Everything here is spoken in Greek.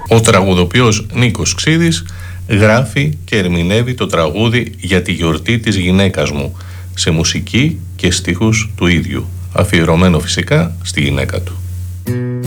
Ο τραγουδοποιός Νίκος Ξίδης γράφει και ερμηνεύει το τραγούδι «Για τη γιορτή της γυναίκας μου» σε μουσική και στίχους του ίδιου, αφιερωμένο φυσικά στη γυναίκα του.